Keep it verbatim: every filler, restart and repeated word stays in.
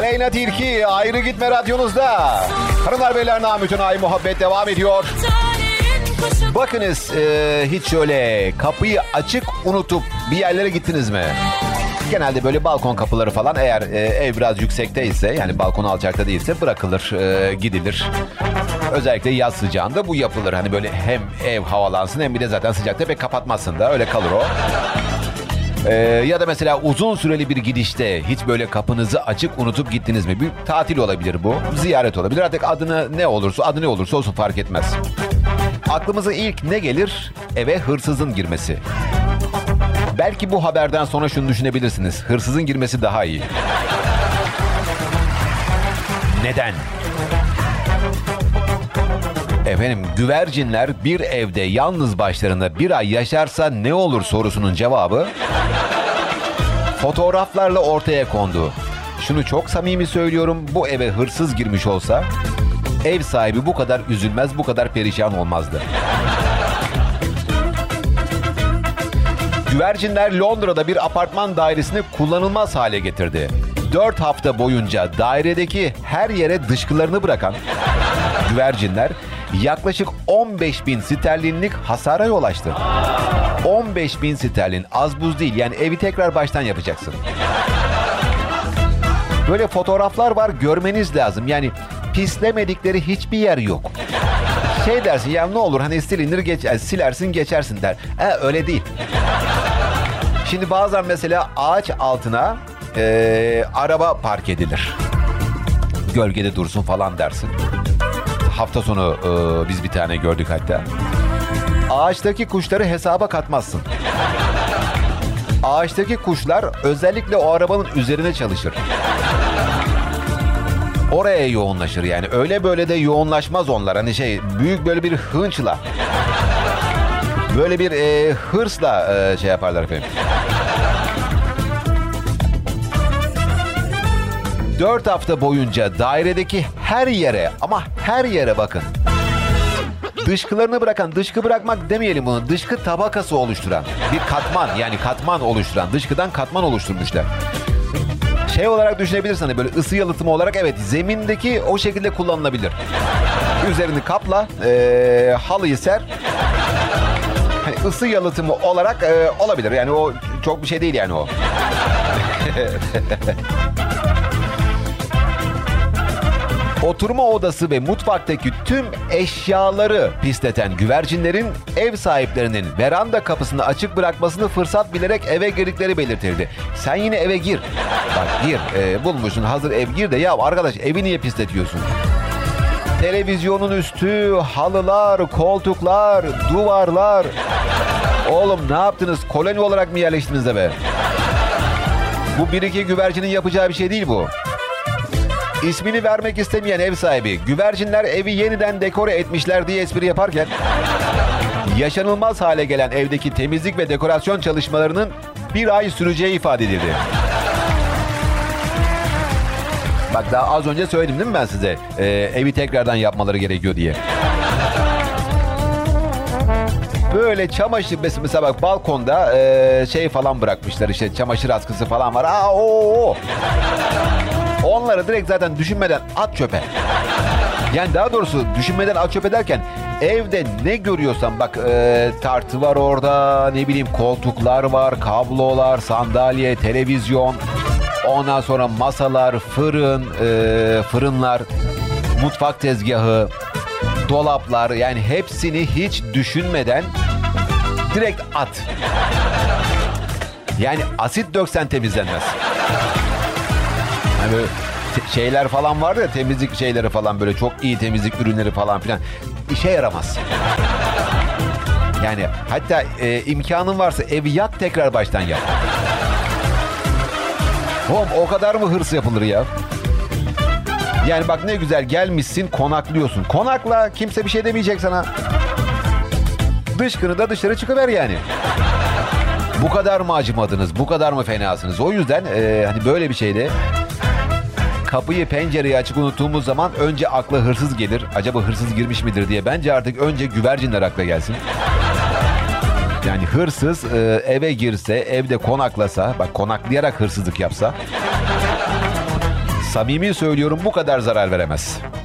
Aleyna Tilki Ayrı Gitme radyonuzda. Hanımlar beyler, namütün ay muhabbet devam ediyor. Bakınız e, hiç şöyle kapıyı açık unutup bir yerlere gittiniz mi? Genelde böyle balkon kapıları falan, eğer e, ev biraz yüksekteyse, yani balkon alçakta değilse bırakılır, e, gidilir. Özellikle yaz sıcağında bu yapılır. Hani böyle hem ev havalansın hem bir de zaten sıcakta pek kapatmazsın da öyle kalır o. Ee, ya da mesela uzun süreli bir gidişte hiç böyle kapınızı açık unutup gittiniz mi? Bir tatil olabilir bu, ziyaret olabilir. Artık adını ne olursa, adı ne olursa olsun fark etmez. Aklımıza ilk ne gelir? Eve hırsızın girmesi. Belki bu haberden sonra şunu düşünebilirsiniz: hırsızın girmesi daha iyi. Neden? Efendim, güvercinler bir evde yalnız başlarına bir ay yaşarsa ne olur sorusunun cevabı fotoğraflarla ortaya kondu. Şunu çok samimi söylüyorum: bu eve hırsız girmiş olsa ev sahibi bu kadar üzülmez, bu kadar perişan olmazdı. Güvercinler Londra'da bir apartman dairesini kullanılmaz hale getirdi. Dört hafta boyunca dairedeki her yere dışkılarını bırakan güvercinler yaklaşık on beş bin sterlinlik hasara yol açtı. on beş bin sterlin az buz değil, yani evi tekrar baştan yapacaksın. Böyle fotoğraflar var, görmeniz lazım. Yani pislemedikleri hiçbir yer yok. Şey dersin ya, ne olur hani silinir geç, yani silersin geçersin der. E, öyle değil. Şimdi bazen mesela ağaç altına e, araba park edilir. Gölgede dursun falan dersin. Hafta sonu e, biz bir tane gördük hatta. Ağaçtaki kuşları hesaba katmazsın. Ağaçtaki kuşlar özellikle o arabanın üzerine çalışır. Oraya yoğunlaşır yani. Öyle böyle de yoğunlaşmaz onlar. Hani şey, büyük böyle bir hınçla, böyle bir e, hırsla e, şey yaparlar efendim. Dört hafta boyunca dairedeki her yere, ama her yere bakın, dışkılarını bırakan, dışkı bırakmak demeyelim bunu, dışkı tabakası oluşturan bir katman, yani katman oluşturan, dışkıdan katman oluşturmuşlar. Şey olarak düşünebilirsin, hani böyle ısı yalıtımı olarak, evet, zemindeki o şekilde kullanılabilir. Üzerini kapla, e, halıyı ser, hani ısı yalıtımı olarak e, olabilir. Yani o çok bir şey değil yani o. Oturma odası ve mutfaktaki tüm eşyaları pisleten güvercinlerin ev sahiplerinin veranda kapısını açık bırakmasını fırsat bilerek eve girdikleri belirtildi. Sen yine eve gir. Bak gir, e, bulmuşsun hazır ev, gir de ya arkadaş, evi niye pisletiyorsun? Televizyonun üstü, halılar, koltuklar, duvarlar. Oğlum ne yaptınız? Koloni olarak mı yerleştiniz eve? Bu bir iki güvercinin yapacağı bir şey değil bu. İsmini vermek istemeyen ev sahibi, güvercinler evi yeniden dekore etmişler diye espri yaparken, yaşanılmaz hale gelen evdeki temizlik ve dekorasyon çalışmalarının bir ay süreceği ifade edildi. Bak daha az önce söyledim değil mi ben size? Ee, evi tekrardan yapmaları gerekiyor diye. Böyle çamaşır, mesela bak balkonda e, şey falan bırakmışlar, işte çamaşır askısı falan var. Aa o. Onları direkt zaten düşünmeden at çöpe. Yani daha doğrusu düşünmeden at çöpe derken, evde ne görüyorsan bak, e, tartı var orada, ne bileyim koltuklar var, kablolar, sandalye, televizyon, ondan sonra masalar, fırın, e, fırınlar, mutfak tezgahı, dolaplar, yani hepsini hiç düşünmeden direkt at. Yani asit döksen temizlenmez. Yani böyle şeyler falan vardı ya, temizlik şeyleri falan, böyle çok iyi temizlik ürünleri falan filan, işe yaramaz. Yani hatta e, imkanın varsa evi yak, tekrar baştan yap. Oğlum o kadar mı hırs yapılır ya? Yani bak ne güzel gelmişsin, konaklıyorsun. Konakla, kimse bir şey demeyecek sana. Dışkını da dışarı çıkıver yani. Bu kadar mı acımadınız? Bu kadar mı fenasınız? O yüzden e, hani böyle bir şeyde kapıyı, pencereyi açık unuttuğumuz zaman önce akla hırsız gelir. Acaba hırsız girmiş midir diye. Bence artık önce güvercinler akla gelsin. Yani hırsız e, eve girse, evde konaklasa, bak konaklayarak hırsızlık yapsa, Samimi söylüyorum, bu kadar zarar veremez.